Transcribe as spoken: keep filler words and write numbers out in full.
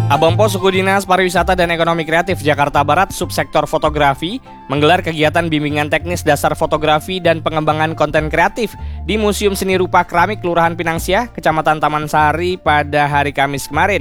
Abangpo Suku Dinas Pariwisata dan Ekonomi Kreatif Jakarta Barat Subsektor Fotografi menggelar kegiatan bimbingan teknis dasar fotografi dan pengembangan konten kreatif di Museum Seni Rupa Keramik Kelurahan Pinangsia, Kecamatan Taman Sari pada hari Kamis kemarin.